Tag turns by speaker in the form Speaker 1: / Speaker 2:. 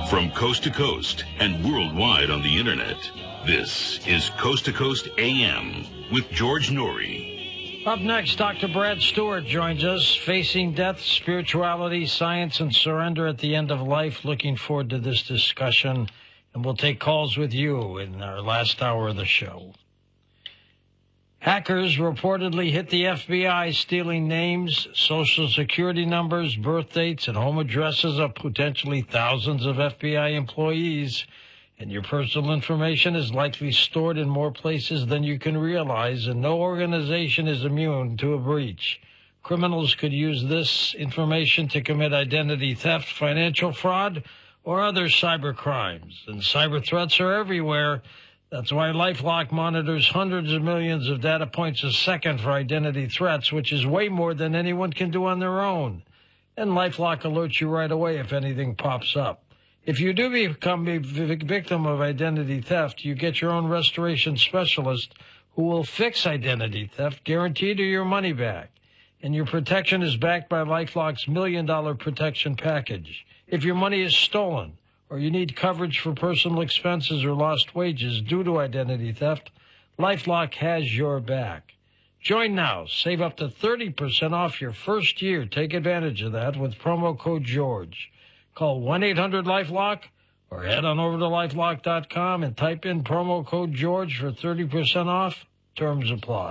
Speaker 1: From coast to coast and worldwide on the internet, this is Coast to Coast AM with George Noory.
Speaker 2: Up next, Dr. Brad Stewart joins us, facing death, spirituality, science, and surrender at the end of life. Looking forward to this discussion, and we'll take calls with you in our last hour of the show. Hackers reportedly hit the FBI, stealing names, social security numbers, birth dates, and home addresses of potentially thousands of FBI employees. And your personal information is likely stored in more places than you can realize, and no organization is immune to a breach. Criminals could use this information to commit identity theft, financial fraud, or other cyber crimes. And cyber threats are everywhere. That's why LifeLock monitors hundreds of millions of data points a second for identity threats, which is way more than anyone can do on their own. And LifeLock alerts you right away if anything pops up. If you do become a victim of identity theft, you get your own restoration specialist who will fix identity theft, guaranteed, or your money back. And your protection is backed by LifeLock's $1 Million Protection Package. If your money is stolen, or you need coverage for personal expenses or lost wages due to identity theft, LifeLock has your back. Join now. Save up to 30% off your first year. Take advantage of that with promo code George. Call 1-800-LifeLock or head on over to LifeLock.com and type in promo code George for 30% off. Terms apply.